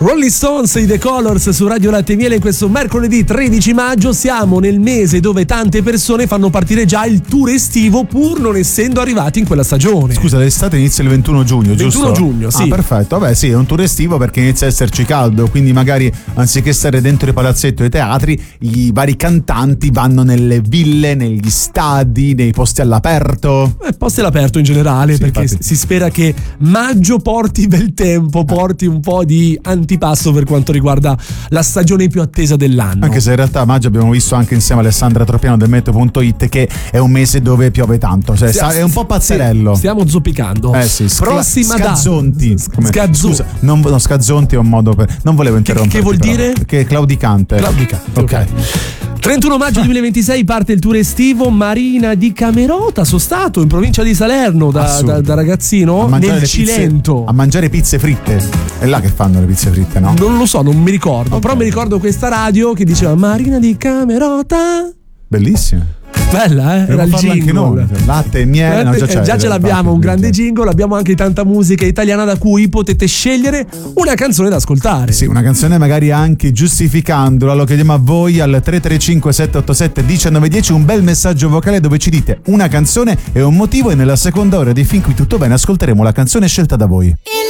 Rolling Stones, i The Colors su Radio Latte e Miele in questo mercoledì 13 maggio. Siamo nel mese dove tante persone fanno partire già il tour estivo pur non essendo arrivati in quella stagione. Scusa, l'estate inizia il 21 giugno, giusto? 21 giugno, sì. Ah, perfetto. Vabbè, sì, è un tour estivo perché inizia a esserci caldo, quindi magari anziché stare dentro i palazzetti o i teatri, i vari cantanti vanno nelle ville, negli stadi, nei posti all'aperto. Posti all'aperto in generale, sì, perché infatti. si spera che maggio porti bel tempo, porti un po' di antipasto per quanto riguarda la stagione più attesa dell'anno. Anche se in realtà a maggio abbiamo visto anche insieme a Alessandra Tropiano del Meteo.it che è un mese dove piove tanto, cioè è un po' pazzerello. Sì, stiamo zoppicando. Sì, prossima scazzonti. Scusa, no, scazzonti è un modo per. Non volevo interrompere. Che vuol dire? Che è claudicante. Ok. 31 maggio 2026 parte il tour estivo Marina di Camerota. Sono stato in provincia di Salerno da ragazzino nel Cilento a mangiare pizze fritte. È là che fanno le pizze fritte, no? Non lo so, non mi ricordo. Però mi ricordo questa radio che diceva Marina di Camerota. Bellissima. Bella, era il jingle. Anche noi. Latte e miele. Già ce l'abbiamo, un grande jingle. Abbiamo anche tanta musica italiana da cui potete scegliere una canzone da ascoltare. Sì, una canzone magari anche giustificandola. Lo chiediamo a voi al 335 787 1910. Un bel messaggio vocale dove ci dite una canzone e un motivo. E nella seconda ora di Fin Qui Tutto Bene ascolteremo la canzone scelta da voi.